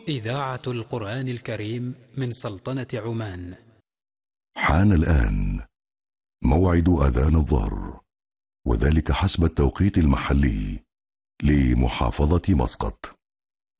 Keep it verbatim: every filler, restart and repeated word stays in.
إذاعة القرآن الكريم من سلطنة عمان. حان الآن موعد أذان الظهر، وذلك حسب التوقيت المحلي لمحافظة مسقط.